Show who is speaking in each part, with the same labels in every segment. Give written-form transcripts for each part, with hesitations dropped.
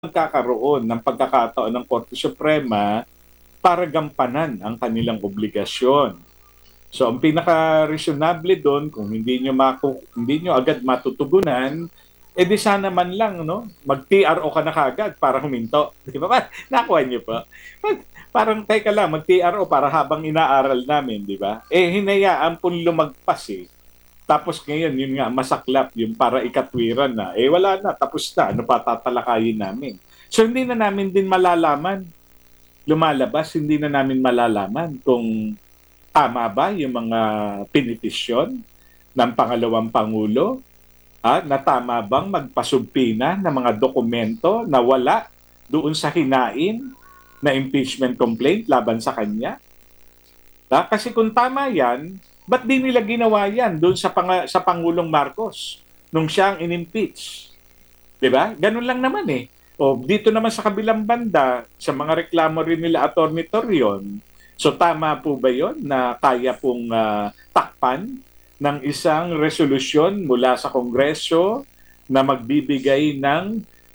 Speaker 1: magkakaroon ng pagkakataon ng Korte Suprema para gampanan ang kanilang obligasyon. So ang pinaka-reasonable doon, kung hindi nyo agad matutugunan, di sana man lang, no? Mag-TRO ka na kagad para huminto. Di ba? Nakuha niyo po. Parang, teka lang, mag-TRO para habang inaaral namin, di ba? Hinayaan pong lumagpas eh. Tapos ngayon, yun nga, masaklap yung para ikatwiran na. Wala na, tapos na. Ano pa tatalakayin namin? So, hindi na namin din malalaman. Lumalabas, hindi na namin malalaman kung tama ba yung mga pinitisyon ng pangalawang Pangulo, na tama bang magpasumpina ng mga dokumento na wala doon sa hinain na impeachment complaint laban sa kanya. Kasi kung tama yan, ba't di nila ginawa yan doon sa Pangulong Marcos nung siya ang in-impeach? Diba? Ganun lang naman eh. O dito naman sa kabilang banda, sa mga reklamo rin nila Atty. Torion, so tama po ba yon na kaya pong takpan ng isang resolusyon mula sa Kongreso na magbibigay ng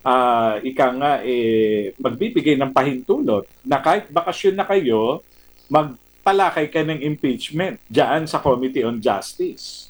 Speaker 1: magbibigay ng pahintulot na kahit bakasyon na kayo, magtalakay ka ng impeachment diyan sa Committee on Justice.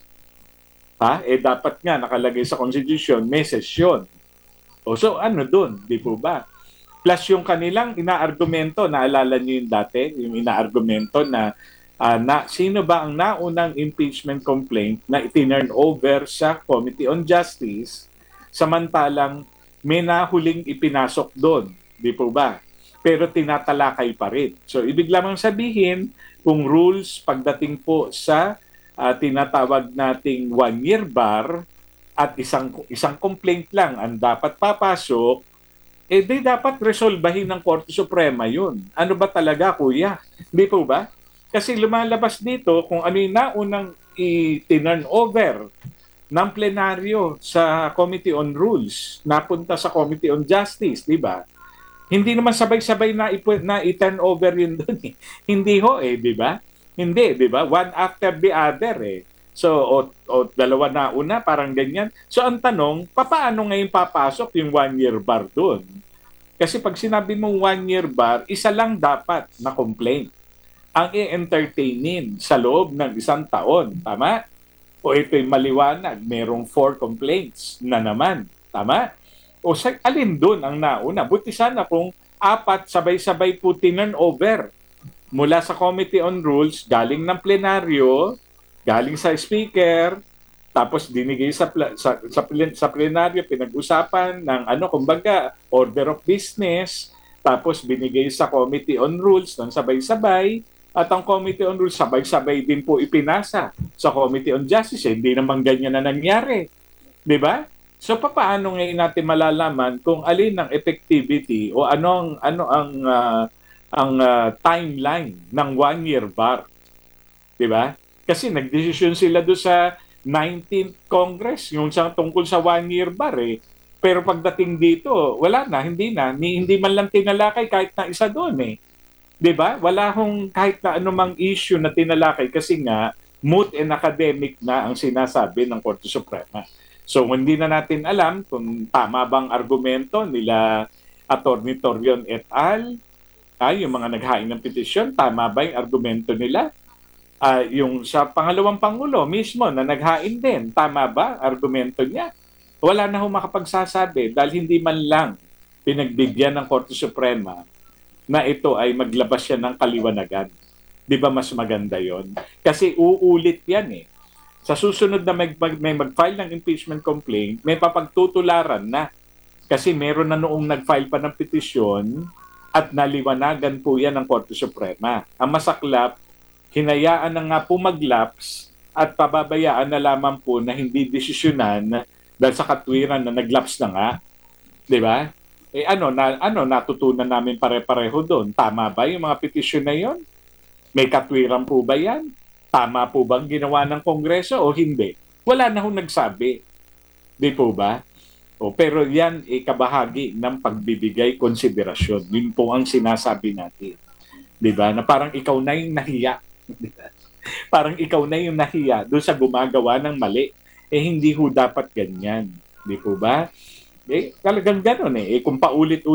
Speaker 1: Dapat nga nakalagay sa Constitution, may sesyon. So ano dun, di po ba? Plus yung kanilang inaargumento, naalala niyo yung dati, yung inaargumento na sino ba ang naunang impeachment complaint na itinurn over sa Committee on Justice samantalang may nahuling ipinasok doon, di po ba? Pero tinatalakay pa rin. So ibig lamang sabihin, kung rules pagdating po sa tinatawag nating one-year bar at isang complaint lang ang dapat papasok, di dapat resolbahin ng Korte Suprema yun. Ano ba talaga, kuya? Di po ba? Kasi lumalabas dito kung ano yung naunang i-turn over ng plenaryo sa Committee on Rules, napunta sa Committee on Justice, di ba? Hindi naman sabay-sabay na i-turn over yun doon eh. Hindi ho di ba? Hindi, di ba? One after the other eh. So, dalawa na una, parang ganyan. So, ang tanong, paano ngayon papasok yung one-year bar doon? Kasi pag sinabi mong one-year bar, isa lang dapat na complaint ang i-entertainin sa loob ng isang taon. Tama? O ito'y maliwanag, merong 4 complaints na naman. Tama? O alin doon ang nauna? Buti sana kung 4 sabay-sabay po tinurn over mula sa Committee on Rules, galing ng plenaryo, galing sa speaker, tapos dinigay sa plenaryo, pinag-usapan ng kumbaga, order of business, tapos binigay sa Committee on Rules ng sabay-sabay, at ang Committee on Rules sabay-sabay din po ipinasa sa Committee on Justice. Hindi naman ganyan na nangyari. Di ba? So paano ngayon natin malalaman kung alin ang effectivity o ano ang timeline ng one-year bar? Di ba? Kasi nagdesisyon sila doon sa 19th Congress, yung tungkol sa one-year bar eh. Pero pagdating dito, wala na, hindi man lang tinalakay kahit na isa doon eh. 'Di ba? Wala hong kahit na anumang issue na tinalakay kasi nga moot and academic na ang sinasabi ng Korte Suprema. So hindi na natin alam kung tama bang argumento nila Atty. Torion et al. Yung mga naghain ng petisyon, tama ba yung argumento nila? Yung sa pangalawang Pangulo mismo na naghain din, tama ba argumento niya? Wala na hong makapagsasabi dahil hindi man lang pinagbigyan ng Korte Suprema na ito ay maglabas siya ng kaliwanagan. Di ba mas maganda yon? Kasi uulit yan eh. Sa susunod na may mag-file ng impeachment complaint, may papagtutularan na. Kasi meron na noong nag-file pa ng petisyon at naliwanagan po yan ng Korte Suprema. Ang masaklap, hinayaan na nga po mag-lapse at pababayaan na lamang po na hindi desisyonan dahil sa katwiran na nag-lapse na nga. Di ba? Natutunan namin pare-pareho doon? Tama ba yung mga petisyon na yon? May katwiran po ba yan? Tama po bang ginawa ng Kongreso o hindi? Wala na hong nagsabi. Di po ba? Pero yan kabahagi ng pagbibigay konsiderasyon. Yun po ang sinasabi natin. Di ba? Na parang ikaw na yung nahiya. Parang ikaw na yung nahiya doon sa gumagawa ng mali. Hindi ho dapat ganyan. Di po ba? Talagang gano'n eh. Kung paulit